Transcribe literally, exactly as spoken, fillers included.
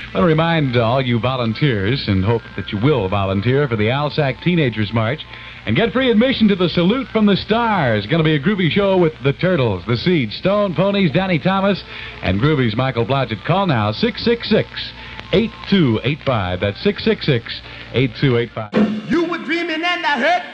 I want to remind all you volunteers and hope that you will volunteer for the ALSAC Teenagers March and get free admission to the Salute from the Stars. Going to be a groovy show with the Turtles, the Seeds, Stone Ponies, Danny Thomas, and Groovy's Michael Blodgett. Call now, six six six, eight two eight five. That's six six six, eight two eight five. You were dreaming and I heard